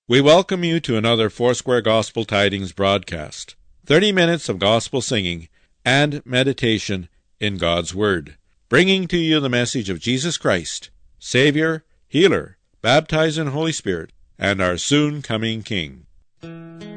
We welcome you to another Foursquare Gospel Tidings broadcast. 30 minutes of gospel singing and meditation in God's Word, bringing to you the message of Jesus Christ, Savior, Healer, baptized in Holy Spirit, and our soon-coming King.